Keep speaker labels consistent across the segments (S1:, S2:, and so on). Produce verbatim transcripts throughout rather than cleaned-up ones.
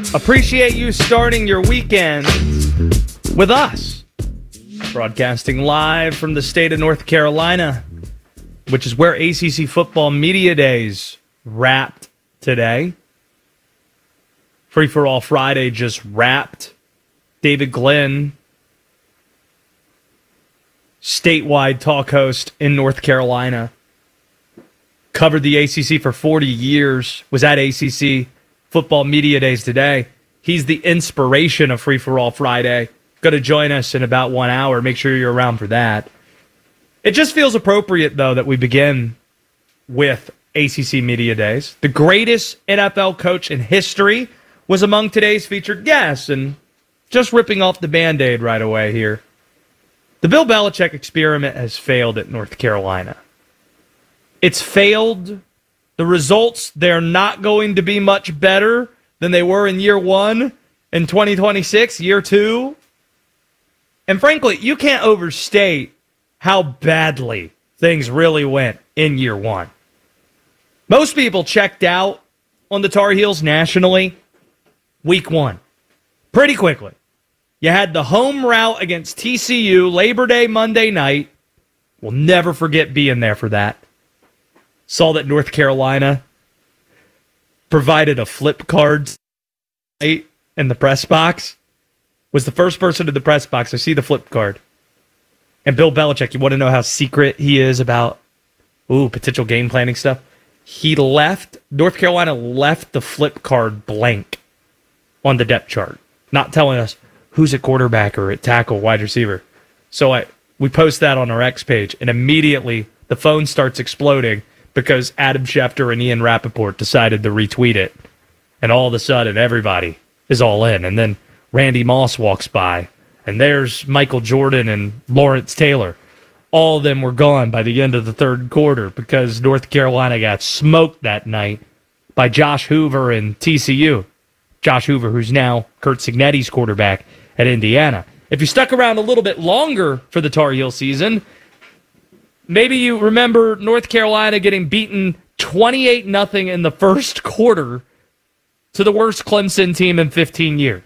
S1: Appreciate you starting your weekend with us. Broadcasting live from the state of North Carolina, which is where A C C Football Media Days wrapped today. Free for All Friday just wrapped. David Glenn, statewide talk host in North Carolina, covered the A C C for forty years, was at A C C Football Media Days today. He's the inspiration of Free for All Friday. Going to join us in about one hour. Make sure you're around for that. It just feels appropriate, though, that we begin with A C C Media Days. The greatest N F L coach in history was among today's featured guests, and just ripping off the Band-Aid right away here. The Bill Belichick experiment has failed at North Carolina. It's failed. The results, they're not going to be much better than they were in year one, in twenty twenty-six, year two. And frankly, you can't overstate how badly things really went in year one. Most people checked out on the Tar Heels nationally week one pretty quickly. You had the home route against T C U Labor Day Monday night. We'll never forget being there for that. Saw that North Carolina provided a flip card in the press box. Was the first person to the press box. I see the flip card. And Bill Belichick, you want to know how secret he is about ooh, potential game planning stuff? He left, North Carolina left the flip card blank on the depth chart, not telling us who's at quarterback or at tackle, wide receiver. So I we post that on our X page, and immediately the phone starts exploding because Adam Schefter and Ian Rappaport decided to retweet it. And all of a sudden, everybody is all in. And then Randy Moss walks by, and there's Michael Jordan and Lawrence Taylor. All of them were gone by the end of the third quarter because North Carolina got smoked that night by Josh Hoover and T C U. Josh Hoover, who's now Curt Cignetti's quarterback at Indiana. If you stuck around a little bit longer for the Tar Heel season, maybe you remember North Carolina getting beaten twenty-eight nothing in the first quarter to the worst Clemson team in fifteen years.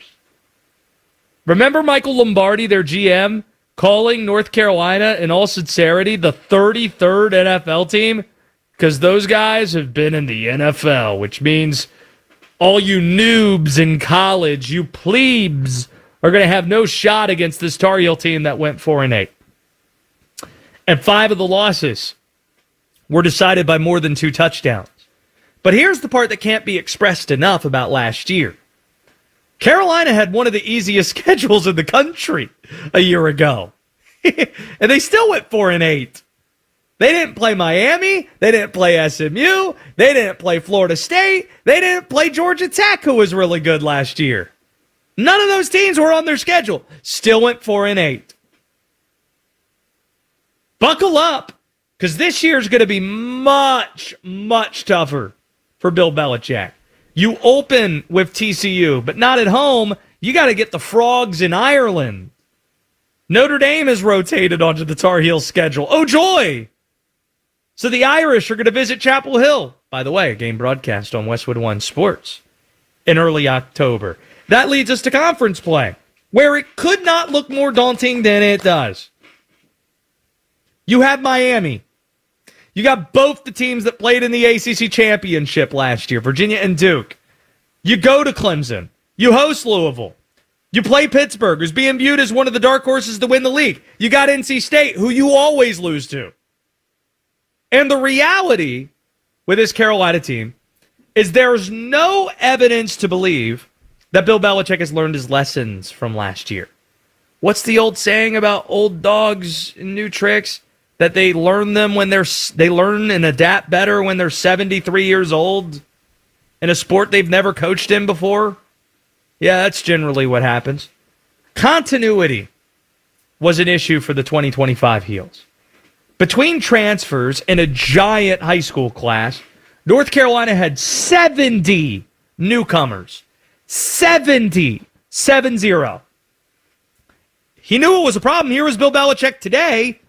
S1: Remember Michael Lombardi, their G M, calling North Carolina, in all sincerity, the thirty-third N F L team? Because those guys have been in the N F L, which means all you noobs in college, you plebes, are going to have no shot against this Tar Heel team that went four and eight. And five of the losses were decided by more than two touchdowns. But here's the part that can't be expressed enough about last year. Carolina had one of the easiest schedules in the country a year ago. And they still went four and eight. They didn't play Miami. They didn't play S M U. They didn't play Florida State. They didn't play Georgia Tech, who was really good last year. None of those teams were on their schedule. Still went four and eight. Buckle up, because this year's going to be much, much tougher for Bill Belichick. You open with T C U, but not at home. You got to get the Frogs in Ireland. Notre Dame has rotated onto the Tar Heels schedule. Oh, joy! So the Irish are going to visit Chapel Hill. By the way, a game broadcast on Westwood One Sports in early October. That leads us to conference play, where it could not look more daunting than it does. You have Miami. You got both the teams that played in the A C C championship last year, Virginia and Duke. You go to Clemson. You host Louisville. You play Pittsburgh, who's being viewed as one of the dark horses to win the league. You got N C State, who you always lose to. And the reality with this Carolina team is there's no evidence to believe that Bill Belichick has learned his lessons from last year. What's the old saying about old dogs and new tricks? That they learn them when they're they learn and adapt better when they're seventy-three years old in a sport they've never coached in before? Yeah, that's generally what happens. Continuity was an issue for the twenty twenty-five Heels. Between transfers and a giant high school class, North Carolina had seventy newcomers. seventy. seven zero. He knew it was a problem. Here was Bill Belichick today